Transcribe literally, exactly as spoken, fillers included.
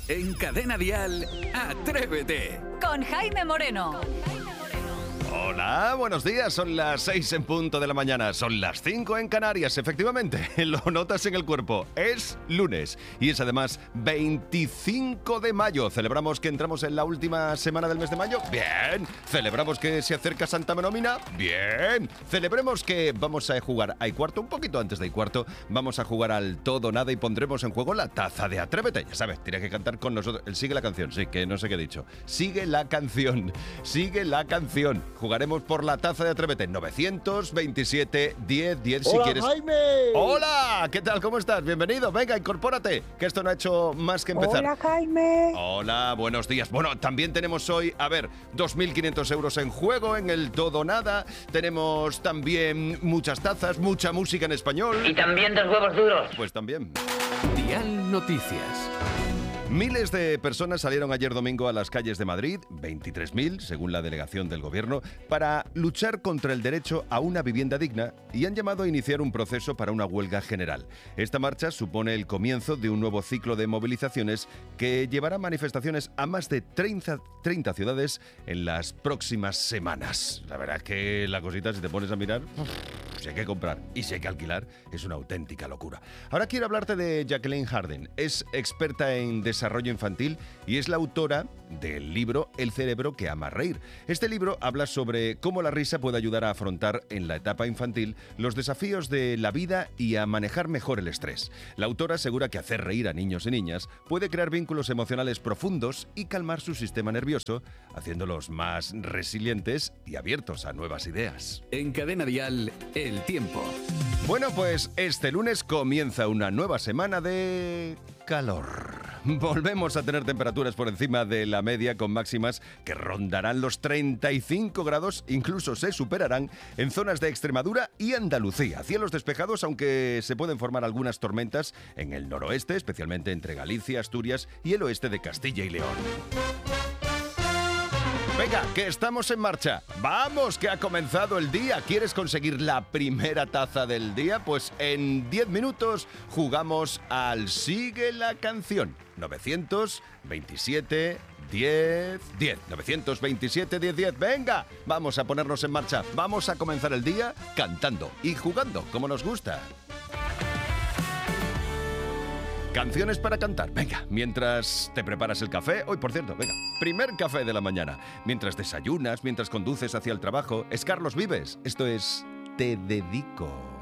En Cadena Dial, Atrévete. Con Jaime Moreno. Hola, buenos días, son las seis en punto de la mañana, son las cinco en Canarias, efectivamente, lo notas en el cuerpo, es lunes y es además veinticinco de mayo, celebramos que entramos en la última semana del mes de mayo, bien, celebramos que se acerca Santa Menomina, bien, celebremos que vamos a jugar a y cuarto, un poquito antes de y cuarto, vamos a jugar al todo nada y pondremos en juego la taza de Atrévete, ya sabes, tienes que cantar con nosotros, el sigue la canción, sí, que no sé qué he dicho, sigue la canción, sigue la canción. Jugaremos por la taza de Atrévete. novecientos veintisiete diez diez si ¡Hola, quieres. Jaime! ¡Hola! ¿Qué tal? ¿Cómo estás? Bienvenido. Venga, incorpórate, que esto no ha hecho más que empezar. ¡Hola, Jaime! Hola, buenos días. Bueno, también tenemos hoy, a ver, dos mil quinientos euros en juego en el todo nada. Tenemos también muchas tazas, mucha música en español. Y también dos huevos duros. Pues también. Dial Noticias. Miles de personas salieron ayer domingo a las calles de Madrid, veintitrés mil, según la delegación del gobierno, para luchar contra el derecho a una vivienda digna y han llamado a iniciar un proceso para una huelga general. Esta marcha supone el comienzo de un nuevo ciclo de movilizaciones que llevará manifestaciones a más de treinta, treinta ciudades en las próximas semanas. La verdad es que la cosita, si te pones a mirar, si hay que comprar y si hay que alquilar, es una auténtica locura. Ahora quiero hablarte de Jacqueline Harden. Es experta en desarrollo infantil y es la autora del libro El cerebro que ama reír. Este libro habla sobre cómo la risa puede ayudar a afrontar en la etapa infantil los desafíos de la vida y a manejar mejor el estrés. La autora asegura que hacer reír a niños y niñas puede crear vínculos emocionales profundos y calmar su sistema nervioso, haciéndolos más resilientes y abiertos a nuevas ideas. En Cadena Dial, el tiempo. Bueno, pues este lunes comienza una nueva semana de calor. Volvemos a tener temperaturas por encima de la media con máximas que rondarán los treinta y cinco grados, incluso se superarán en zonas de Extremadura y Andalucía. Cielos despejados, aunque se pueden formar algunas tormentas en el noroeste, especialmente entre Galicia, Asturias y el oeste de Castilla y León. Venga, que estamos en marcha. Vamos, que ha comenzado el día. ¿Quieres conseguir la primera taza del día? Pues en diez minutos jugamos al Sigue la Canción. novecientos veintisiete diez diez. novecientos veintisiete diez diez. Venga, vamos a ponernos en marcha. Vamos a comenzar el día cantando y jugando como nos gusta. Canciones para cantar. Venga, mientras te preparas el café. Hoy, por cierto, venga, primer café de la mañana. Mientras desayunas, mientras conduces hacia el trabajo. Es Carlos Vives. Esto es Te Dedico.